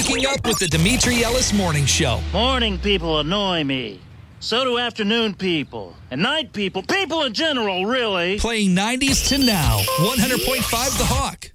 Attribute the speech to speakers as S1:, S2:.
S1: Waking up with the Demetri Ellis Morning Show.
S2: Morning people annoy me. So do afternoon people. And night people. People in general, really.
S1: Playing 90s to now. 100.5 The Hawk.